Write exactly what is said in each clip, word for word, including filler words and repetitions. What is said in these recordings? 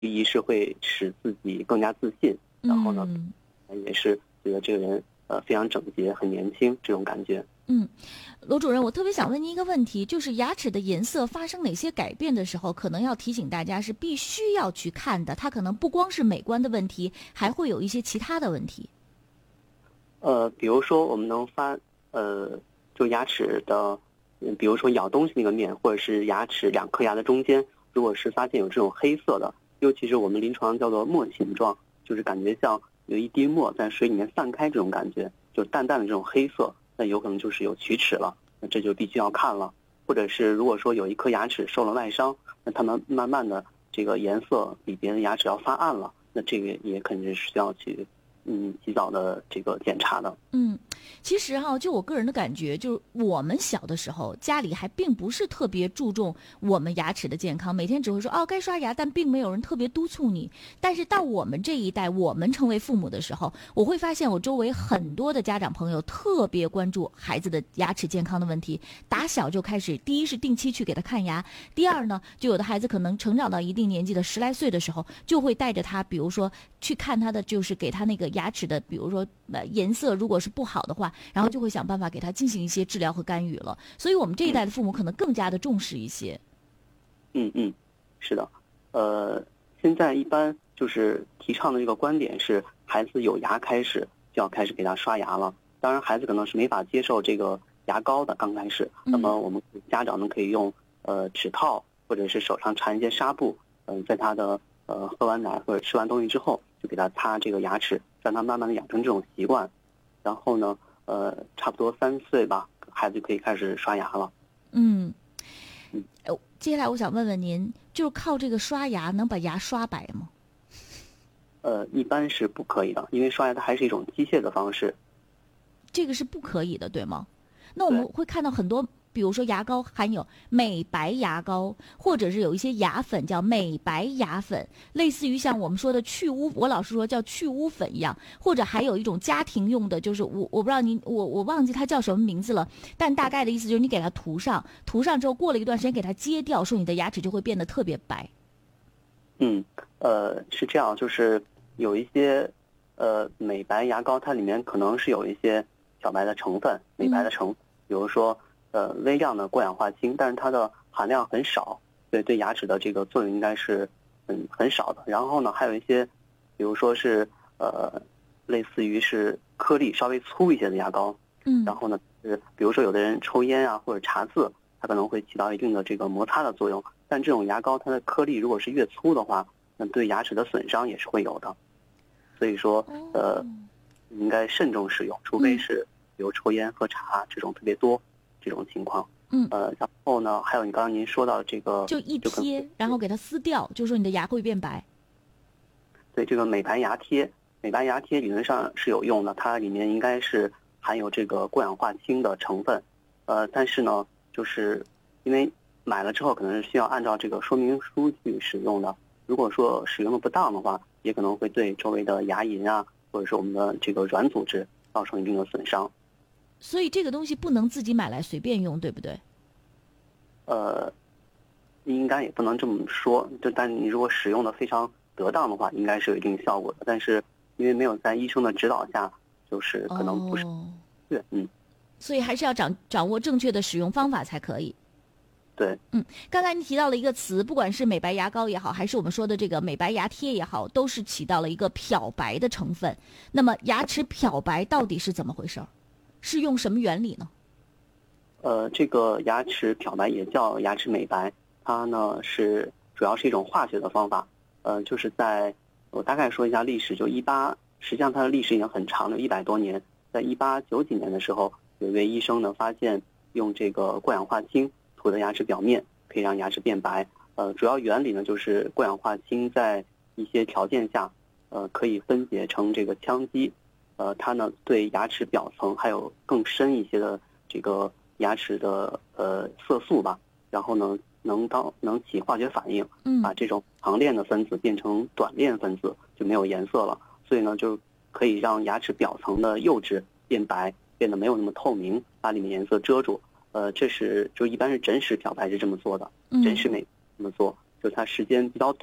一是会使自己更加自信，然后呢， 嗯也是觉得这个人呃非常整洁、很年轻这种感觉。 嗯，罗主任，我特别想问您一个问题，就是牙齿的颜色发生哪些改变的时候，可能要提醒大家是必须要去看的，它可能不光是美观的问题，还会有一些其他的问题。 呃，比如说我们能发呃，就牙齿的，嗯比如说咬东西那个面，或者是牙齿两颗牙的中间，如果是发现有这种黑色的，尤其是我们临床叫做沫形状，就是感觉像有一滴沫在水里面散开这种感觉，就淡淡的这种黑色，那有可能就是有龋齿了，那这就必须要看了。或者是如果说有一颗牙齿受了外伤，那它们慢慢的这个颜色比别的牙齿要发暗了，那这个也肯定是需要去嗯及早的这个检查的。 嗯，其实哈、就我个人的感觉，就是我们小的时候家里还并不是特别注重我们牙齿的健康，每天只会说哦该刷牙，但并没有人特别督促你。但是到我们这一代，我们成为父母的时候，我会发现我周围很多的家长朋友特别关注孩子的牙齿健康的问题，打小就开始，第一是定期去给他看牙，第二呢，就有的孩子可能成长到一定年纪的十来岁的时候，就会带着他，比如说去看他的，就是给他那个牙齿的，比如说呃颜色如果是不好的话，然后就会想办法给他进行一些治疗和干预了。所以我们这一代的父母可能更加的重视一些。 嗯嗯，是的，呃，现在一般就是提倡的这个观点是，孩子有牙开始就要开始给他刷牙了。当然，孩子可能是没法接受这个牙膏的，刚开始，那么我们家长呢可以用呃指套或者是手上缠一些纱布，嗯、呃，在他的呃喝完奶或者吃完东西之后，就给他擦这个牙齿，让他慢慢的养成这种习惯。然后呢，呃，差不多三岁吧，孩子就可以开始刷牙了。 嗯，呃，接下来我想问问您，就是靠这个刷牙能把牙刷白吗？ 呃，一般是不可以的，因为刷牙它还是一种机械的方式。 这个是不可以的，对吗？那我们会看到很多，比如说牙膏含有美白牙膏，或者是有一些牙粉叫美白牙粉，类似于像我们说的去污，我老是说叫去污粉一样，或者还有一种家庭用的，就是我我不知道您我我忘记它叫什么名字了，但大概的意思就是你给它涂上，涂上之后过了一段时间给它揭掉，说你的牙齿就会变得特别白。 嗯，呃，是这样，就是有一些呃美白牙膏，它里面可能是有一些小白的成分，美白的成分，比如说呃微量的过氧化氢，但是它的含量很少，对对牙齿的这个作用应该是很很少的。然后呢，还有一些，比如说是呃类似于是颗粒稍微粗一些的牙膏， 嗯， 然后呢是比如说有的人抽烟啊或者茶字，它可能会起到一定的这个摩擦的作用。但这种牙膏它的颗粒如果是越粗的话，那对牙齿的损伤也是会有的。所以说，呃，应该慎重使用，除非是比如抽烟、喝茶这种特别多这种情况。 嗯， 呃，然后呢，还有你刚刚您说到这个， 就一贴，然后给它撕掉，就说你的牙会变白。 对，这个美白牙贴，美白牙贴理论上是有用的，它里面应该是含有这个过氧化氢的成分。呃，但是呢，就是因为买了之后可能是需要按照这个说明书去使用的。如果说使用的不当的话，也可能会对周围的牙龈啊，或者是我们的这个软组织造成一定的损伤。 所以这个东西不能自己买来随便用，对不对？ 呃，应该也不能这么说，就但你如果使用的非常得当的话，应该是有一定效果的。但是因为没有在医生的指导下，就是可能不是对、哦，嗯， 所以还是要掌掌握正确的使用方法才可以。 对， 嗯，刚才你提到了一个词，不管是美白牙膏也好，还是我们说的这个美白牙贴也好，都是起到了一个漂白的成分。那么牙齿漂白到底是怎么回事？是用什么原理呢？ 呃，这个牙齿漂白也叫牙齿美白，它呢是主要是一种化学的方法。呃，就是在我大概说一下历史，就一八，实际上它的历史已经很长了，一百多年。在一八九几年的时候，有一位医生呢发现用这个过氧化氢涂在牙齿表面可以让牙齿变白。呃，主要原理呢就是过氧化氢在一些条件下，呃，可以分解成这个羟基，呃，它呢对牙齿表层还有更深一些的这个牙齿的呃色素吧，然后呢能到能起化学反应，把这种长链的分子变成短链分子，就没有颜色了。所以呢就可以让牙齿表层的釉质变白，变得没有那么透明，把里面颜色遮住。呃，这是就一般是诊室漂白是这么做的，诊室美这么做，就它时间比较短，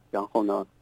然后呢